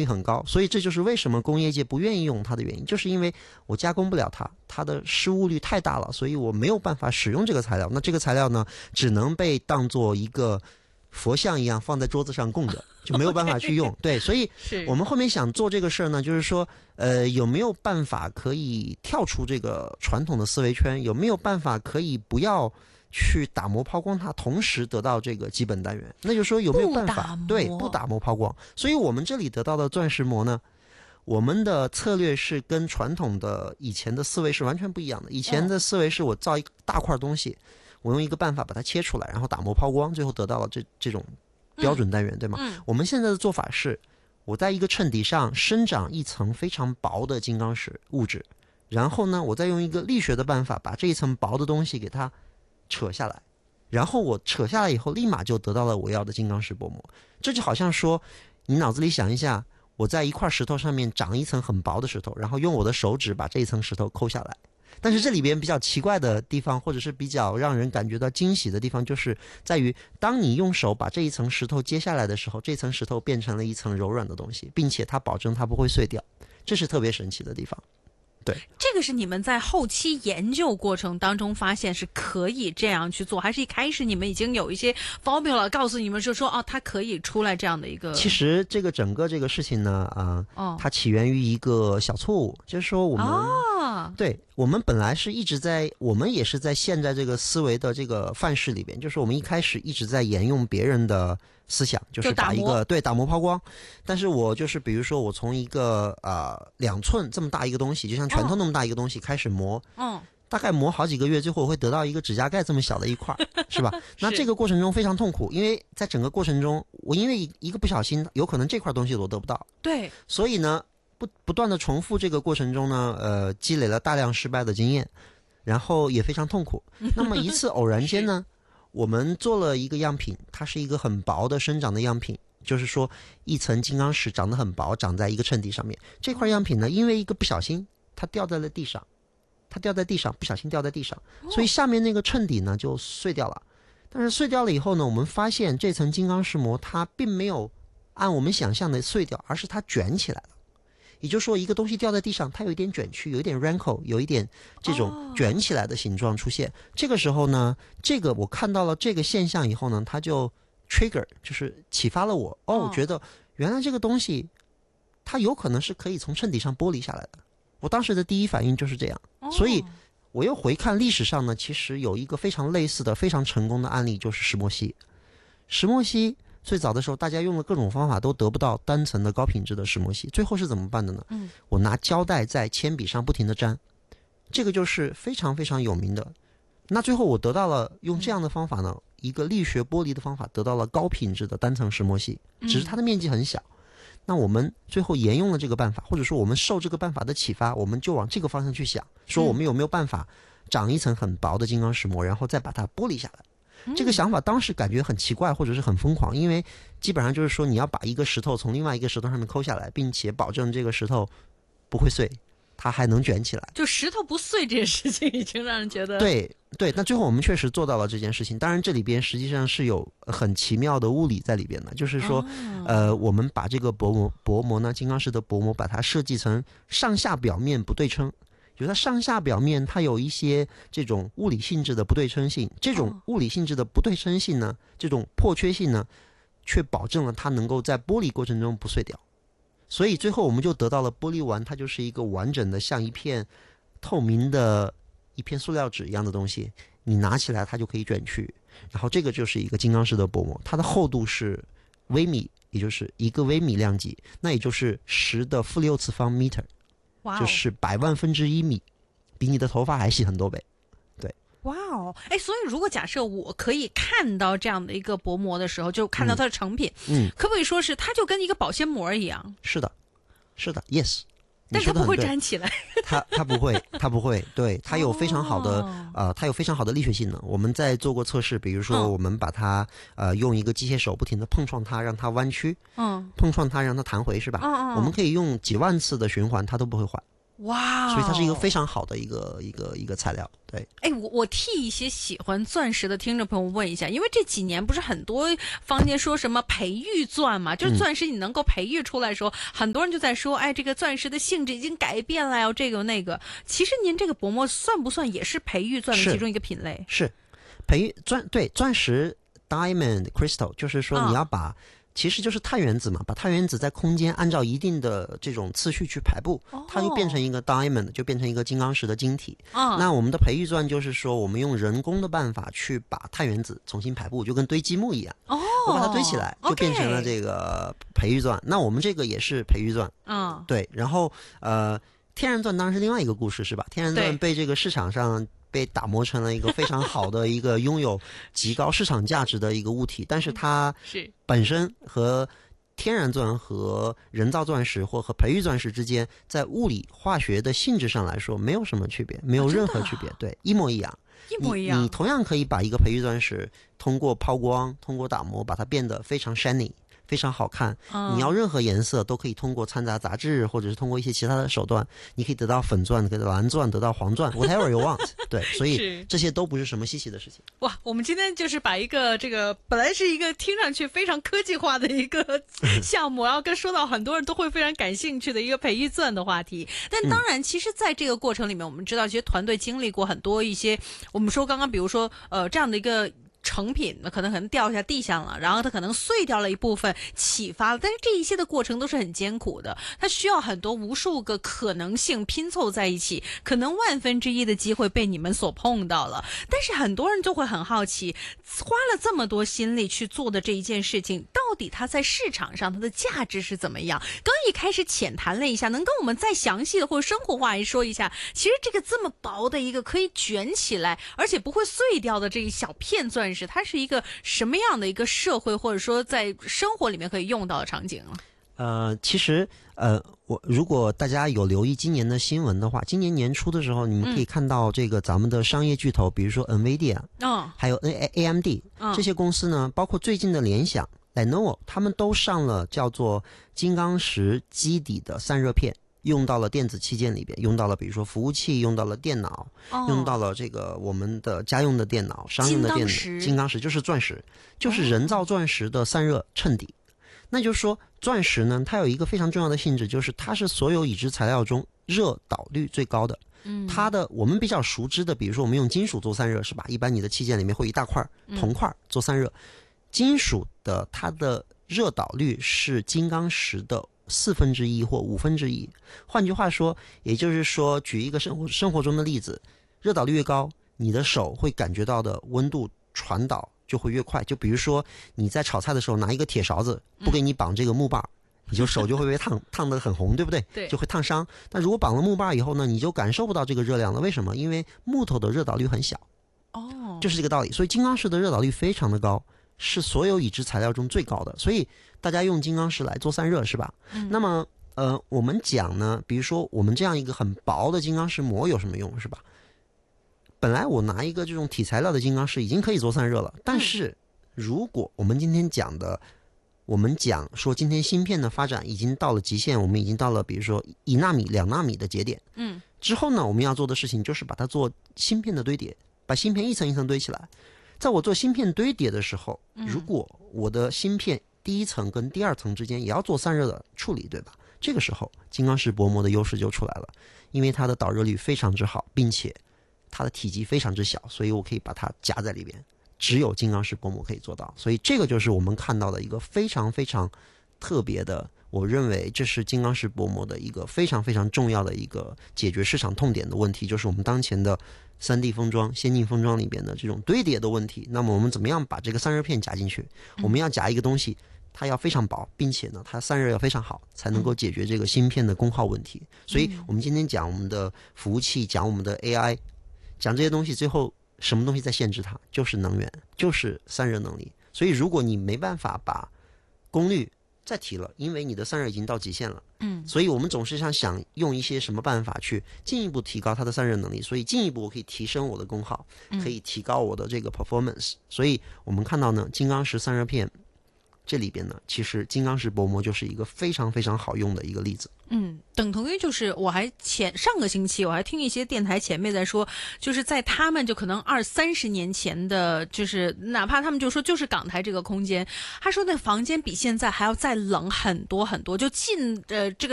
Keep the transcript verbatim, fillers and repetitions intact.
率很高，所以这就是为什么工业界不愿意用它的原因，就是因为我加工不了它，它的失误率太大了，所以我没有办法使用这个材料。那这个材料呢，只能被当做一个佛像一样放在桌子上供着，就没有办法去用。对，所以我们后面想做这个事儿呢，就是说，呃，有没有办法可以跳出这个传统的思维圈？有没有办法可以不要去打磨抛光它，同时得到这个基本单元？那就是说有没有办法？对，不打磨抛光。所以我们这里得到的钻石膜呢，我们的策略是跟传统的以前的思维是完全不一样的。以前的思维是我造一大块东西。我用一个办法把它切出来，然后打磨抛光，最后得到了这这种标准单元，嗯、对吗、嗯？我们现在的做法是，我在一个衬底上生长一层非常薄的金刚石物质，然后呢，我再用一个力学的办法把这一层薄的东西给它扯下来，然后我扯下来以后，立马就得到了我要的金刚石薄膜。这就好像说，你脑子里想一下，我在一块石头上面长一层很薄的石头，然后用我的手指把这一层石头抠下来。但是这里边比较奇怪的地方，或者是比较让人感觉到惊喜的地方，就是在于当你用手把这一层石头揭下来的时候，这层石头变成了一层柔软的东西，并且它保证它不会碎掉，这是特别神奇的地方。对， 这个是你们在后期研究过程当中发现是可以这样去做，还是一开始你们已经有一些 formula 告诉你们说说哦，它可以出来这样的一个？ 其实这个整个这个事情呢，啊、呃哦，它起源于一个小错误，就是说我们、哦、对我们本来是一直在，我们也是在现在这个思维的这个范式里边，就是我们一开始一直在沿用别人的思想，就是把一个对打磨抛光，但是我就是比如说我从一个呃两寸这么大一个东西，就像拳头那么大一个东西开始磨，嗯，大概磨好几个月，最后我会得到一个指甲盖这么小的一块，是吧？那这个过程中非常痛苦，因为在整个过程中，我因为一个不小心，有可能这块东西我得不到， 对， 所以呢，不不断的重复这个过程中呢，呃，积累了大量失败的经验，然后也非常痛苦。那么一次偶然间呢？我们做了一个样品，它是一个很薄的生长的样品，就是说一层金刚石长得很薄，长在一个衬底上面。这块样品呢，因为一个不小心，它掉在了地上，它掉在地上，不小心掉在地上，所以下面那个衬底呢就碎掉了。但是碎掉了以后呢，我们发现这层金刚石膜它并没有按我们想象的碎掉，而是它卷起来了。也就是说，一个东西掉在地上，它有一点卷曲，有一点 wrinkle， 有一点这种卷起来的形状出现。Oh. 这个时候呢，这个我看到了这个现象以后呢，它就 trigger， 就是启发了我。哦， oh. 我觉得原来这个东西，它有可能是可以从衬底上剥离下来的。我当时的第一反应就是这样， oh. 所以我又回看历史上呢，其实有一个非常类似的、非常成功的案例，就是石墨烯。石墨烯。最早的时候，大家用了各种方法都得不到单层的高品质的石墨烯，最后是怎么办的呢？嗯，我拿胶带在铅笔上不停地粘，这个就是非常非常有名的。那最后我得到了用这样的方法呢，一个力学剥离的方法，得到了高品质的单层石墨烯，只是它的面积很小。嗯、那我们最后沿用了这个办法，或者说我们受这个办法的启发，我们就往这个方向去想，说我们有没有办法长一层很薄的金刚石膜，然后再把它剥离下来。这个想法当时感觉很奇怪，或者是很疯狂，因为基本上就是说你要把一个石头从另外一个石头上面抠下来，并且保证这个石头不会碎，它还能卷起来。 就石头不碎这件事情已经让人觉得对对。那最后我们确实做到了这件事情，当然这里边实际上是有很奇妙的物理在里边的，就是说、哦、呃，我们把这个薄膜薄膜呢，金刚石的薄膜，把它设计成上下表面不对称。就是它上下表面它有一些这种物理性质的不对称性，这种物理性质的不对称性呢，这种破缺性呢，却保证了它能够在剥离过程中不碎掉。所以最后我们就得到了玻璃丸，它就是一个完整的像一片透明的一片塑料纸一样的东西，你拿起来它就可以卷曲，然后这个就是一个金刚石的薄膜，它的厚度是微米，也就是一个微米量级，那也就是十的负六次方 meter，就是百万分之一米，比你的头发还细很多倍。对， 哇哦，哎，所以如果假设我可以看到这样的一个薄膜的时候，就看到它的成品，嗯，可不可以说是它就跟一个保鲜膜一样？ 是的，是的 ，yes。 但它不会粘起来， 它它不会，它不会，对，它有非常好的、哦、呃，它有非常好的力学性能。我们在做过测试，比如说我们把它、嗯、呃用一个机械手不停地碰撞它，让它弯曲，嗯，碰撞它让它弹回，是吧？嗯嗯。我们可以用几万次的循环，它都不会坏。 哇、哦， 所以它是一个非常好的一个一个一个材料。对， 哎，我我替一些喜欢钻石的听众朋友问一下，因为这几年不是很多坊间说什么培育钻嘛，就是钻石你能够培育出来的时候，嗯、很多人就在说，哎，这个钻石的性质已经改变了，要这个那个。其实您这个薄膜算不算也是培育钻的其中一个品类？ 是，是培育钻，对，钻石 diamond crystal， 就是说你要把。嗯其实就是碳原子嘛，把碳原子在空间按照一定的这种次序去排布，哦、它就变成一个 diamond， 就变成一个金刚石的晶体。哦、那我们的培育钻就是说，我们用人工的办法去把碳原子重新排布，就跟堆积木一样。哦，我把它堆起来，就变成了这个培育钻。那我们这个也是培育钻。嗯，对。然后呃，天然钻当然是另外一个故事，是吧？天然钻被这个市场上。被打磨成了一个非常好的一个拥有极高市场价值的一个物体，但是它本身和天然钻和人造钻石或和培育钻石之间，在物理化学的性质上来说没有什么区别，没有任何区别，对，一模一样。 一模一样。 你, 你同样可以把一个培育钻石通过抛光、通过打磨，把它变得非常 shiny。非常好看，你要任何颜色都可以通过掺杂杂质，或者是通过一些其他的手段，你可以得到粉钻，得到蓝钻，得到黄钻 ，whatever you want 。对，所以这些都不是什么稀奇的事情。 哇，我们今天就是把一个这个本来是一个听上去非常科技化的一个项目，然后跟说到很多人都会非常感兴趣的一个培育钻的话题。但当然，其实在这个过程里面，我们知道，其实团队经历过很多一些，我们说刚刚比如说呃这样的一个。成品可能可能掉下地上了，然后它可能碎掉了一部分，启发了，但是这一些的过程都是很艰苦的，它需要很多无数个可能性拼凑在一起，可能万分之一的机会被你们所碰到了。但是很多人就会很好奇，花了这么多心力去做的这一件事情，到底它在市场上它的价值是怎么样？刚一开始浅谈了一下，能跟我们再详细的或者生活化一说一下，其实这个这么薄的一个可以卷起来而且不会碎掉的这一小片钻石，它是一个什么样的一个社会或者说在生活里面可以用到的场景啊？ 呃，其实呃，我如果大家有留意今年的新闻的话，今年年初的时候，你们可以看到这个咱们的商业巨头，嗯、比如说 NVIDIA， 哦，还有 A M D，哦、这些公司呢，包括最近的联想、Lenovo， 他们都上了叫做金刚石基底的散热片。用到了电子器件里边，用到了比如说服务器，用到了电脑，哦、用到了这个我们的家用的电脑、商用的电脑。金刚石就是钻石，就是人造钻石的散热衬底。哦、那就是说，钻石呢，它有一个非常重要的性质，就是它是所有已知材料中热导率最高的。嗯，它的我们比较熟知的，比如说我们用金属做散热，是吧？一般你的器件里面会有一大块铜块做散热，嗯、金属的它的热导率是金刚石的四分之一或五分之一，换句话说，也就是说，举一个生活生活中的例子，热导率越高，你的手会感觉到的温度传导就会越快。就比如说你在炒菜的时候拿一个铁勺子，不给你绑这个木把，嗯、你就手就会被烫烫得很红，对不对？ 对， 就会烫伤。但如果绑了木把以后呢，你就感受不到这个热量了。为什么？因为木头的热导率很小。哦，就是这个道理。所以金刚石的热导率非常的高。是所有已知材料中最高的，所以大家用金刚石来做散热，是吧？嗯、那么，呃，我们讲呢，比如说我们这样一个很薄的金刚石膜有什么用，是吧？本来我拿一个这种体材料的金刚石已经可以做散热了，但是如果我们今天讲的，我们讲说今天芯片的发展已经到了极限，我们已经到了比如说一纳米、两纳米的节点，嗯，之后呢，我们要做的事情就是把它做芯片的堆叠，把芯片一层一层堆起来。在我做芯片堆叠的时候，如果我的芯片第一层跟第二层之间也要做散热的处理，对吧？这个时候金刚石薄膜的优势就出来了，因为它的导热率非常之好，并且它的体积非常之小，所以我可以把它夹在里边，只有金刚石薄膜可以做到。所以这个就是我们看到的一个非常非常特别的，我认为这是金刚石薄膜的一个非常非常重要的一个解决市场痛点的问题，就是我们当前的三 D 封装、先进封装里边的这种堆叠的问题。那么我们怎么样把这个散热片夹进去？我们要夹一个东西，它要非常薄，并且呢，它散热要非常好，才能够解决这个芯片的功耗问题。所以我们今天讲我们的服务器，讲我们的 A I， 讲这些东西，最后什么东西在限制它？就是能源，就是散热能力。所以如果你没办法把功率再提了，因为你的散热已经到极限了，嗯，所以我们总是想想用一些什么办法去进一步提高它的散热能力，所以进一步我可以提升我的功耗，可以提高我的这个 performance。所以我们看到呢，金刚石散热片这里边呢，其实金刚石薄膜就是一个非常非常好用的一个例子。 嗯，等同于就是我还前上个星期我还听一些电台前辈在说，就是在他们就可能二三十年前的，就是哪怕他们就说就是港台这个空间，他说那房间比现在还要再冷很多很多，就进呃这个。